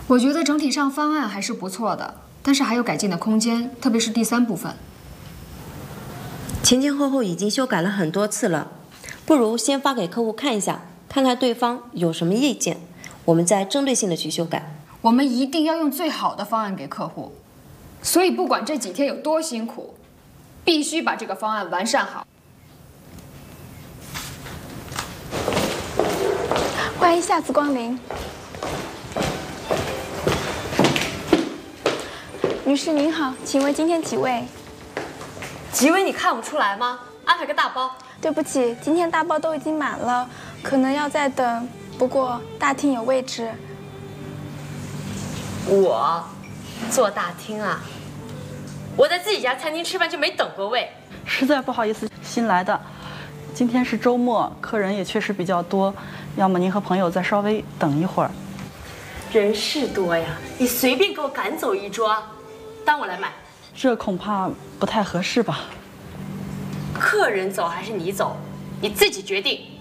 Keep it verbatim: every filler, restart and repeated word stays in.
我觉得整体上方案还是不错的，但是还有改进的空间，特别是第三部分。 前前后后已经修改了很多次了，不如先发给客户看一下，看看对方有什么意见，我们再针对性的去修改。 我们一定要用最好的方案给客户，所以不管这几天有多辛苦，必须把这个方案完善好。 欢迎下次光临。女士您好，请问今天几位？ 几位你看不出来吗？安排个大包。 对不起，今天大包都已经满了，可能要再等。不过大厅有位置。 我坐大厅啊？我在自己家餐厅吃饭就没等过位。 实在不好意思，新来的。今天是周末，客人也确实比较多，要么您和朋友再稍微等一会儿。 人是多呀，你随便给我赶走一桌，当我来买。 这恐怕不太合适吧？ 客人走还是你走，你自己决定。